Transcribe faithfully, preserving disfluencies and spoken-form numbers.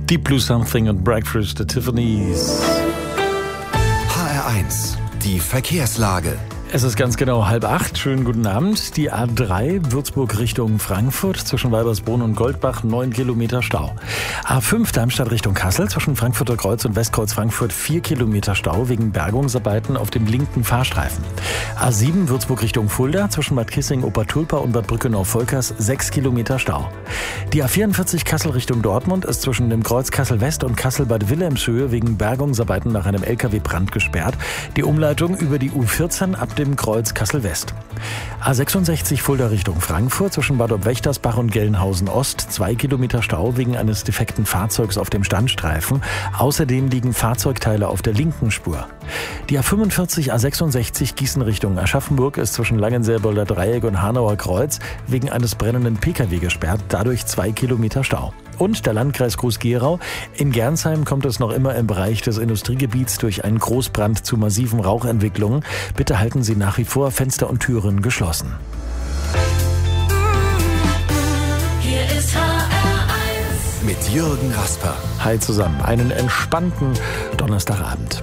Deep Blue Something und Breakfast at Tiffany's. H R eins, die Verkehrslage. Es ist ganz genau halb acht. Schönen guten Abend. Die A drei Würzburg Richtung Frankfurt zwischen Weibersbrunn und Goldbach neun Kilometer Stau. A fünf Darmstadt Richtung Kassel zwischen Frankfurter Kreuz und Westkreuz Frankfurt vier Kilometer Stau wegen Bergungsarbeiten auf dem linken Fahrstreifen. A sieben Würzburg Richtung Fulda zwischen Bad Kissing, Obertulpa und Bad Brückenau-Volkers sechs Kilometer Stau. Die A vierundvierzig Kassel Richtung Dortmund ist zwischen dem Kreuz Kassel West und Kassel Bad Wilhelmshöhe wegen Bergungsarbeiten nach einem L K W-Brand gesperrt. Die Umleitung über die U vierzehn ab dem Kreuz Kassel West. A sechsundsechzig Fulda Richtung Frankfurt zwischen Bad Obwächtersbach und Gelnhausen Ost zwei Kilometer Stau wegen eines defekten Fahrzeugs auf dem Standstreifen. Außerdem liegen Fahrzeugteile auf der linken Spur. Die A fünfundvierzig A sechsundsechzig Gießen Richtung Aschaffenburg ist zwischen Langenselbolder Dreieck und Hanauer Kreuz wegen eines brennenden P K W gesperrt, dadurch zwei Kilometer Stau. Und der Landkreis Groß-Gerau. In Gernsheim kommt es noch immer im Bereich des Industriegebiets durch einen Großbrand zu massiven Rauchentwicklungen. Bitte halten Sie nach wie vor Fenster und Türen geschlossen. Hier ist H R eins Mit Jürgen Rasper. Hi zusammen, einen entspannten Donnerstagabend.